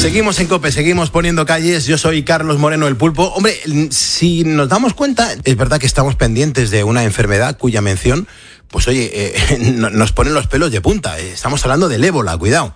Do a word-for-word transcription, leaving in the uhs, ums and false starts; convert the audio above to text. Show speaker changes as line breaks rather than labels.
Seguimos en COPE, seguimos poniendo calles. Yo soy Carlos Moreno, el Pulpo. Hombre, si nos damos cuenta, es verdad que estamos pendientes de una enfermedad cuya mención, pues oye, eh, nos ponen los pelos de punta. Estamos hablando del ébola, cuidado.